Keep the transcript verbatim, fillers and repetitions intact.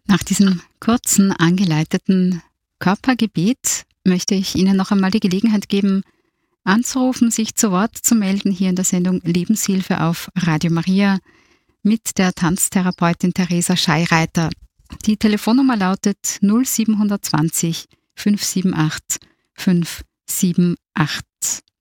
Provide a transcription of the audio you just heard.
Nach diesem kurzen, angeleiteten Körpergebet möchte ich Ihnen noch einmal die Gelegenheit geben, anzurufen, sich zu Wort zu melden hier in der Sendung Lebenshilfe auf Radio Maria mit der Tanztherapeutin Theresa Scheireiter. Die Telefonnummer lautet null sieben zwei null fünf sieben acht fünf sieben acht.